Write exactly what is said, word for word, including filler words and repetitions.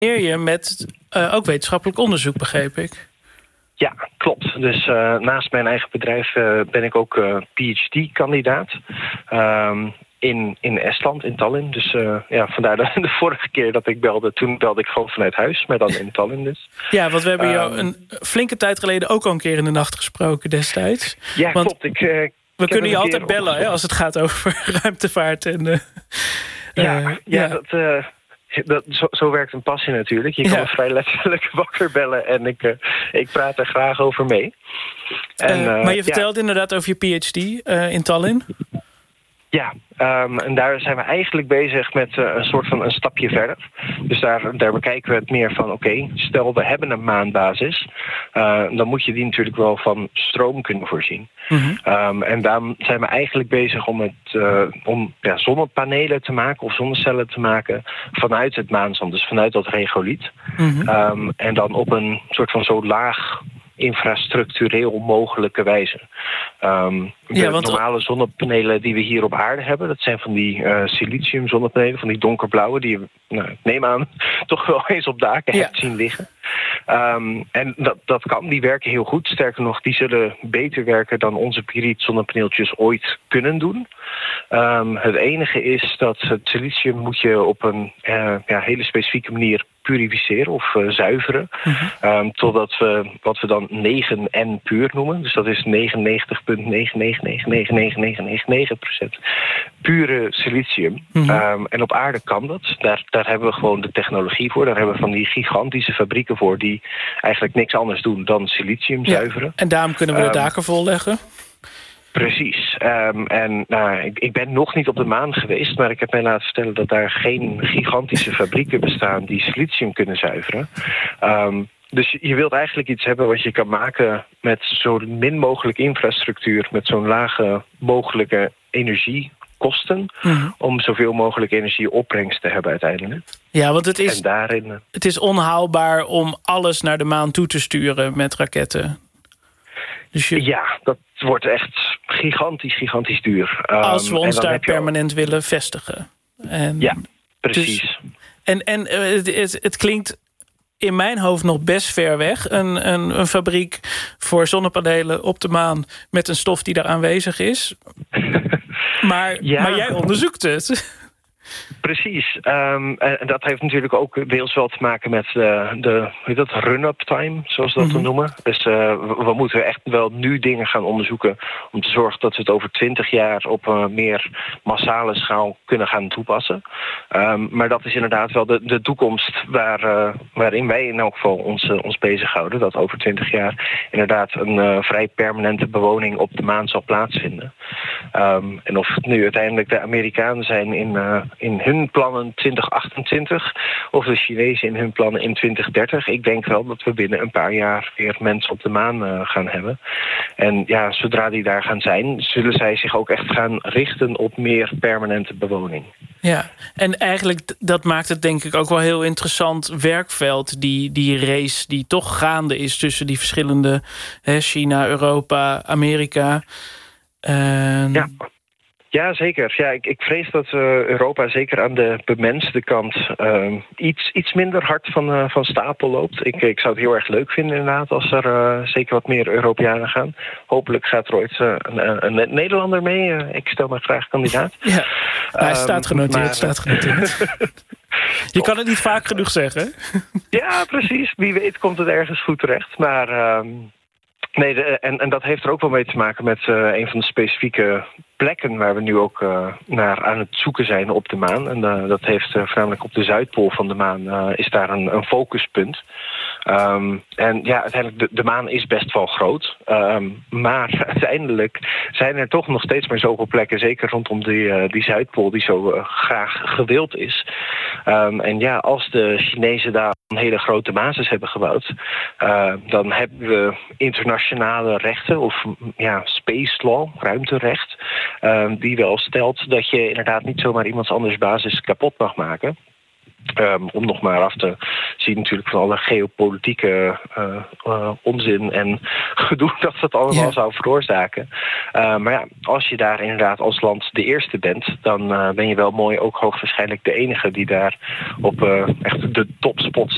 je met uh, ook wetenschappelijk onderzoek, begreep ik. Ja, klopt. Dus uh, naast mijn eigen bedrijf uh, ben ik ook uh, P H D-kandidaat. Um, in, in Estland, in Tallinn. Dus uh, ja, vandaar de, de vorige keer dat ik belde, toen belde ik gewoon vanuit huis, maar dan in Tallinn dus. Ja, want we hebben um, jou een flinke tijd geleden ook al een keer in de nacht gesproken destijds. Ja, want klopt. Ik, uh, we kunnen je altijd bellen hè, als het gaat over ruimtevaart. En, uh, ja, uh, ja, ja, dat... Uh, Dat, zo, zo werkt een passie natuurlijk. Je kan ja. me vrij letterlijk wakker bellen en ik, uh, ik praat er graag over mee. En, uh, uh, maar je vertelt ja. inderdaad over je P H D uh, in Tallinn. Ja, um, en daar zijn we eigenlijk bezig met uh, een soort van een stapje verder. Dus daar, daar bekijken we het meer van, oké, okay, stel we hebben een maanbasis. Uh, dan moet je die natuurlijk wel van stroom kunnen voorzien. Mm-hmm. Um, en daarom zijn we eigenlijk bezig om, het, uh, om ja, zonnepanelen te maken of zonnecellen te maken vanuit het maanzand. Dus vanuit dat regoliet. Mm-hmm. Um, en dan op een soort van zo laag infrastructureel mogelijke wijze. Um, de ja, want... normale zonnepanelen die we hier op aarde hebben, dat zijn van die uh, silicium zonnepanelen, van die donkerblauwe, die je, nou, ik neem aan, toch wel eens op daken ja. hebt zien liggen. Um, en dat, dat kan, die werken heel goed. Sterker nog, die zullen beter werken dan onze pyriet zonnepaneeltjes ooit kunnen doen. Um, het enige is dat het silicium moet je op een uh, ja, hele specifieke manier purificeren of uh, zuiveren. Mm-hmm. Um, totdat we wat we dan negen N puur noemen. Dus dat is negenennegentig komma negen negen negen negen negen negen negen negen procent pure silicium. Mm-hmm. Um, en op aarde kan dat. Daar, daar hebben we gewoon de technologie voor. Daar hebben we van die gigantische fabrieken voor die eigenlijk niks anders doen dan silicium zuiveren. Ja, en daarom kunnen we de daken um, volleggen. Precies. Um, en nou, ik, ik ben nog niet op de maan geweest, maar ik heb mij laten vertellen dat daar geen gigantische fabrieken bestaan die silicium kunnen zuiveren. Um, dus je wilt eigenlijk iets hebben wat je kan maken met zo min mogelijk infrastructuur, met zo'n lage mogelijke energiekosten, mm-hmm. om zoveel mogelijk energieopbrengst te hebben uiteindelijk. Ja, want het is, en daarin, het is onhaalbaar om alles naar de maan toe te sturen met raketten. Dus je... Ja, dat wordt echt gigantisch, gigantisch duur. Als we ons um, daar permanent al... willen vestigen. En ja, precies. Dus, en en uh, het, het, het klinkt in mijn hoofd nog best ver weg. Een, een, een fabriek voor zonnepanelen op de maan met een stof die daar aanwezig is. maar, ja. maar jij onderzoekt het. Precies. Um, en dat heeft natuurlijk ook deels wel te maken met de, de hoe heet dat, run-up time, zoals we dat mm-hmm. noemen. Dus uh, we, we moeten echt wel nu dingen gaan onderzoeken om te zorgen dat we het over twintig jaar op een meer massale schaal kunnen gaan toepassen. Um, maar dat is inderdaad wel de, de toekomst waar, uh, waarin wij in elk geval ons, uh, ons bezighouden. Dat over twintig jaar inderdaad een uh, vrij permanente bewoning op de maan zal plaatsvinden. Um, en of het nu uiteindelijk de Amerikanen zijn in, uh, in hun plannen twintig achtentwintig of de Chinezen in hun plannen in twintig dertig. Ik denk wel dat we binnen een paar jaar weer mensen op de maan uh, gaan hebben. En ja, zodra die daar gaan zijn, zullen zij zich ook echt gaan richten op meer permanente bewoning. Ja, en eigenlijk dat maakt het denk ik ook wel heel interessant werkveld, die, die race die toch gaande is tussen die verschillende, hè, China, Europa, Amerika. Uh... Ja. Ja, zeker. Ja, ik, ik vrees dat uh, Europa zeker aan de bemenste kant uh, iets, iets minder hard van, uh, van stapel loopt. Ik, ik zou het heel erg leuk vinden inderdaad als er uh, zeker wat meer Europeanen gaan. Hopelijk gaat er ooit uh, een, een Nederlander mee. Uh, ik stel me graag kandidaat. Ja, nou, hij staat genoteerd. Um, maar... staat genoteerd. Je kan het niet vaak genoeg zeggen. Ja, precies. Wie weet komt het ergens goed terecht. Maar... Um... Nee, de, en, en dat heeft er ook wel mee te maken met uh, een van de specifieke plekken waar we nu ook uh, naar aan het zoeken zijn op de maan. En uh, dat heeft uh, voornamelijk op de Zuidpool van de maan uh, is daar een, een focuspunt. Um, en ja, uiteindelijk, de, de maan is best wel groot. Um, maar uiteindelijk zijn er toch nog steeds maar zoveel plekken, zeker rondom die, uh, die Zuidpool, die zo uh, graag gewild is. Um, en ja, als de Chinezen daar een hele grote basis hebben gebouwd, uh, dan hebben we internationale rechten, of ja, space law, ruimterecht, uh, die wel stelt dat je inderdaad niet zomaar iemands anders basis kapot mag maken. Um, om nog maar af te zien natuurlijk van alle geopolitieke uh, uh, onzin en gedoe dat dat allemaal ja. zou veroorzaken. Uh, maar ja, als je daar inderdaad als land de eerste bent, dan uh, ben je wel mooi ook hoogstwaarschijnlijk de enige die daar op uh, echt de topspots